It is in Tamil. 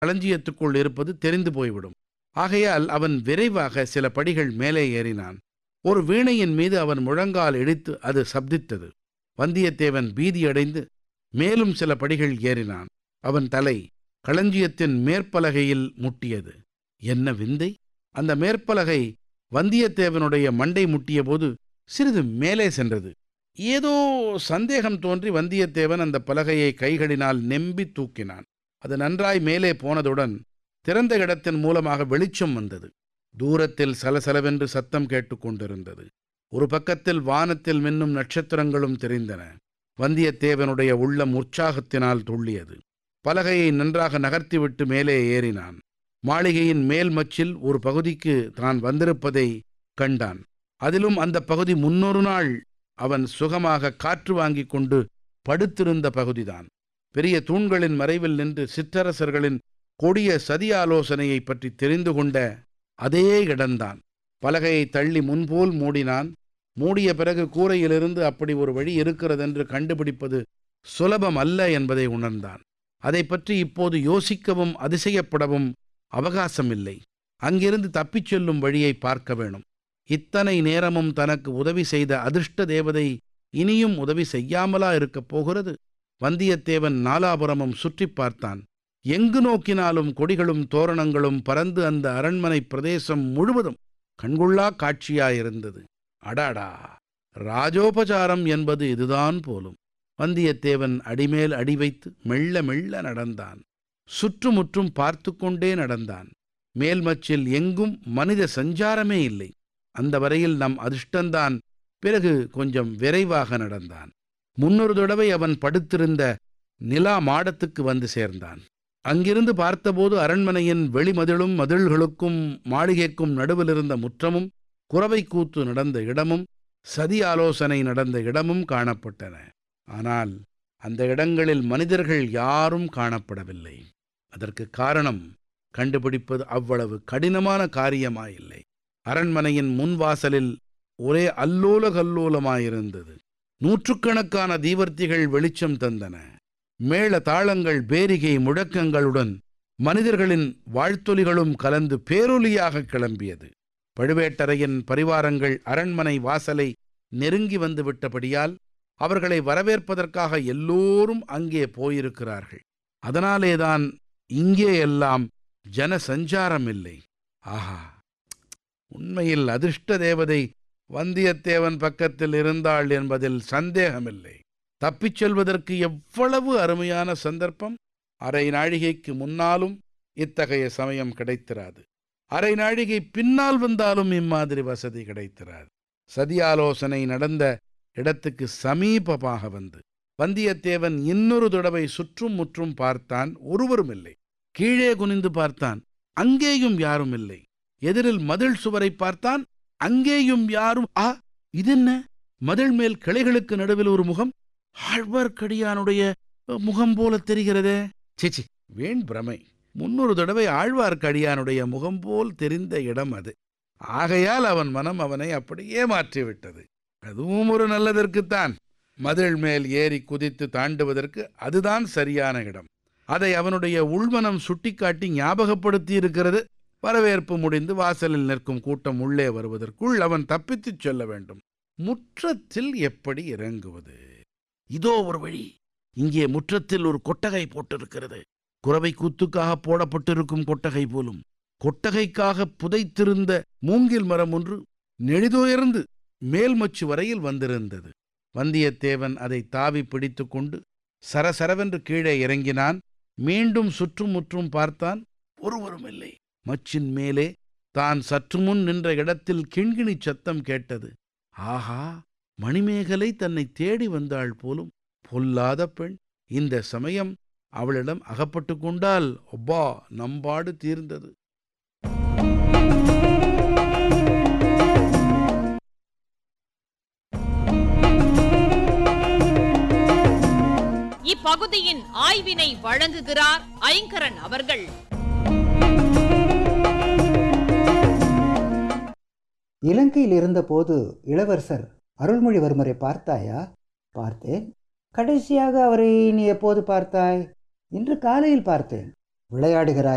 களஞ்சியத்துக்குள் இருப்பது தெரிந்து போய்விடும். ஆகையால் அவன் விரைவாக சில படிகள் மேலே ஏறினான். ஒரு வீணையின் மீது அவன் முழங்கால் இடித்து அது சப்தித்தது. வந்தியத்தேவன் பீதியடைந்து மேலும் சில படிகள் ஏறினான். அவன் தலை களஞ்சியத்தின் மேற்பலகையில் முட்டியது. என்ன விந்தை! அந்த மேற்பலகை வந்தியத்தேவனுடைய மண்டை முட்டியபோது சிறிது மேலே சென்றது. ஏதோ சந்தேகம் தோன்றி வந்தியத்தேவன் அந்த பலகையை கைகளினால் நெம்பி தூக்கினான். அது நன்றாய் மேலே போனதுடன் திறந்த இடத்தின் மூலமாக வெளிச்சம் வந்தது. தூரத்தில் சலசலவென்று சத்தம் கேட்டுக்கொண்டிருந்தது. ஒரு பக்கத்தில் வானத்தில் மின்னும் நட்சத்திரங்களும் தெரிந்தன. வந்தியத்தேவனுடைய உள்ளம் உற்சாகத்தினால் துள்ளியது. பலகையை நன்றாக நகர்த்திவிட்டு மேலே ஏறினான். மாளிகையின் மேல் மச்சில் ஒரு பகுதிக்கு தான் வந்திருப்பதை கண்டான். அதிலும் அந்த பகுதி முன்னொரு நாள் அவன் சுகமாக காற்று வாங்கிக் கொண்டு படுத்திருந்த பகுதிதான். பெரிய தூண்களின் மறைவில் நின்று சிற்றரசர்களின் கொடிய சதி ஆலோசனையை பற்றி தெரிந்து கொண்ட அதே இடம்தான். பலகையை தள்ளி முன்போல் மூடினான். மூடிய பிறகு கூரையிலிருந்து அப்படி ஒரு வழி இருக்கிறதென்று கண்டுபிடிப்பது சுலபம் அல்ல என்பதை உணர்ந்தான். அதை பற்றி இப்போது யோசிக்கவும் அதிசயப்படவும் அவகாசமில்லை. அங்கிருந்து தப்பிச் செல்லும் வழியை பார்க்க வேணும். இத்தனை நேரமும் தனக்கு உதவி செய்த அதிர்ஷ்ட தேவதை இனியும் உதவி செய்யாமலா இருக்கப் போகிறது? வந்தியத்தேவன் நாலாபுரமும் சுற்றி பார்த்தான். எங்கு நோக்கினாலும் கொடிகளும் தோரணங்களும் பறந்து அந்த அரண்மனை பிரதேசம் முழுவதும் கண்கொள்ளா காட்சியாயிருந்தது. அடாடா, ராஜோபசாரம் என்பது இதுதான் போலும். வந்தியத்தேவன் அடிமேல் அடி வைத்து மெல்ல மெல்ல நடந்தான். சுற்றுமுற்றும் பார்த்து கொண்டே நடந்தான். மேல்மச்சில் எங்கும் மனித சஞ்சாரமே இல்லை. அந்த வரையில் நம் அதிர்ஷ்டந்தான். பிறகு கொஞ்சம் விரைவாக நடந்தான். முன்னொரு தடவை அவன் படுத்திருந்த நிலா மாடத்துக்கு வந்து சேர்ந்தான். அங்கிருந்து பார்த்தபோது அரண்மனையின் வெளிமதிலும் மதில்களுக்கும் மாளிகைக்கும் நடுவில் இருந்த முற்றமும் குரவை கூத்து நடந்த இடமும் சதி ஆலோசனை நடந்த இடமும் காணப்பட்டன. ஆனால் அந்த இடங்களில் மனிதர்கள் யாரும் காணப்படவில்லை. அதற்கு காரணம் கண்டுபிடிப்பது அவ்வளவு கடினமான காரியமாயில்லை. அரண்மனையின் முன்வாசலில் ஒரே அல்லோல கல்லோலமாயிருந்தது. நூற்றுக்கணக்கான தீவர்த்திகள் வெளிச்சம் தந்தன. மேள தாளங்கள் பேரிகை முழக்கங்களுடன் மனிதர்களின் வாழ்த்தொலிகளும் கலந்து பேரொலியாக கிளம்பியது. பழுவேட்டரையின் பரிவாரங்கள் அரண்மனை வாசலை நெருங்கி வந்து விட்டபடியால் அவர்களை வரவேற்பதற்காக எல்லோரும் அங்கே போயிருக்கிறார்கள். அதனாலேதான் இங்கே எல்லாம் ஜன சஞ்சாரம் இல்லை. ஆஹா, உண்மையில் அதிர்ஷ்ட தேவதை வந்தியத்தேவன் பக்கத்தில் இருந்தாள் என்பதில் சந்தேகமில்லை. தப்பிச் செல்வதற்கு எவ்வளவு அருமையான சந்தர்ப்பம்! அரை நாழிகைக்கு முன்னாலும் இத்தகைய சமயம் கிடைத்திராது. அரை நாழிகை பின்னால் வந்தாலும் இம்மாதிரி வசதி கிடைத்திராது. சதி ஆலோசனை நடந்த இடத்துக்கு சமீபமாக வந்து வந்தியத்தேவன் இன்னொரு தடவை சுற்றும் முற்றும் பார்த்தான். ஒருவரும் இல்லை. கீழே குனிந்து பார்த்தான். அங்கேயும் யாரும் இல்லை. எதிரில் மதில் சுவரை பார்த்தான். அங்கேயும் யாரும். இதென்ன? மதில் மேல் கிளைகளுக்கு நடுவில் ஒரு முகம். ஆழ்வார்க்கடியானுடைய முகம் போல தெரிகிறதே. சிச்சி, வீண் பிரமை. முன்னொரு தடவை ஆழ்வார்க்கடியானுடைய முகம் போல் தெரிந்த இடம் அது. ஆகையால் அவன் மனம் அவனை அப்படியே மாற்றிவிட்டது. அதுவும் ஒரு நல்லதற்குத்தான். மதில் மேல் ஏறி குதித்து தாண்டுவதற்கு அதுதான் சரியான இடம். அதை அவனுடைய உள்மனம் சுட்டிக்காட்டி ஞாபகப்படுத்தி இருக்கிறது. வரவேற்பு முடிந்து வாசலில் நிற்கும் கூட்டம் உள்ளே வருவதற்குள் அவன் தப்பித்துச் செல்ல வேண்டும். முற்றத்தில் எப்படி இறங்குவது? இதோ ஒரு வழி. இங்கே முற்றத்தில் ஒரு கொட்டகை போட்டிருக்கிறது. குரவை கூத்துக்காக போடப்பட்டிருக்கும் கொட்டகை போலும். கொட்டகைக்காக புதைத்திருந்த மூங்கில் மரம் ஒன்று நெடிதுயர்ந்து மேல்மச்சு வரையில் வந்திருந்தது. வந்தியத்தேவன் அதை தாவி பிடித்து கொண்டு சரசரவென்று கீழே இறங்கினான். மீண்டும் சுற்றும் முற்றும் பார்த்தான். ஒருவரும் இல்லை. மச்சின் மேலே தான் சற்று முன் நின்ற இடத்தில் கிண்கிணி சத்தம் கேட்டது. ஆஹா, மணிமேகலை தன்னை தேடி வந்தாள் போலும். பொல்லாத பெண்! இந்த சமயம் அவளிடம் அகப்பட்டு கொண்டால் ஒப்பா, நம்பாடு தீர்ந்தது. இப்பகுதியின் ஆய்வினை வழங்குகிறார் ஐங்கரன் அவர்கள். இலங்கையில் இருந்தபோது இளவரசர் அருள்மொழிவர்மரை பார்த்தாயா? பார்த்தேன். கடைசியாக அவரை நீ எப்போது பார்த்தாய்? இன்று காலையில் பார்த்தேன். விளையாடுகிறாய்